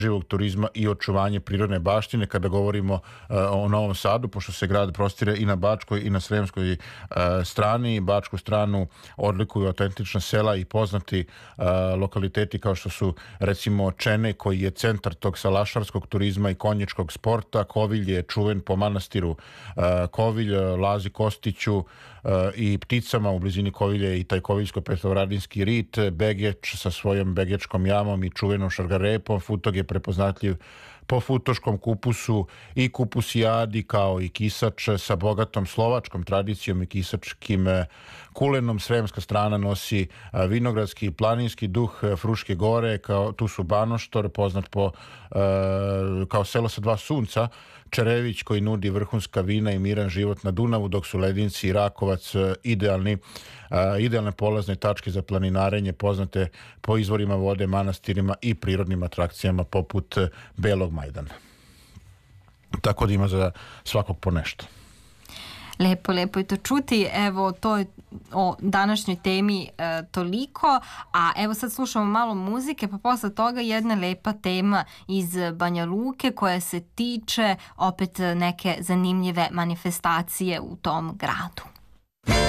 živog turizma i očuvanje prirodne baštine. Kada govorimo o Novom Sadu, pošto se grad prostire i na Bačkoj i na Sremskoj strani, Bačku stranu odlikuju autentična sela i poznati lokaliteti kao što su recimo Čene, koji je centar tog salašarskog turizma i konjičkog sporta. Kovilj je čuven po manastiru Kovilj, Lazi Kostiću i pticama. U blizini Kovilja je i taj koviljsko-petrovaradinski rit, Begeč sa svojom Begečkom jamom i čuvenom šargarepom. Futog je prepoznatljiv po futoškom kupusu i kupusijadi, kao i kisač sa bogatom slovačkom tradicijom i kisačkim kulenom. Sremska strana nosi vinogradski i planinski duh Fruške gore, tu su Banoštor, poznat kao selo sa dva sunca, Čerević koji nudi vrhunska vina i miran život na Dunavu, dok su Ledinci i Rakovac idealne polazne tačke za planinarenje, poznate po izvorima vode, manastirima i prirodnim atrakcijama poput Belog Majdana. Tako da ima za svakog po nešto. Lepo je to čuti. Evo, to je o današnjoj temi toliko, a evo sad slušamo malo muzike, pa posle toga jedna lepa tema iz Banja Luke koja se tiče opet neke zanimljive manifestacije u tom gradu.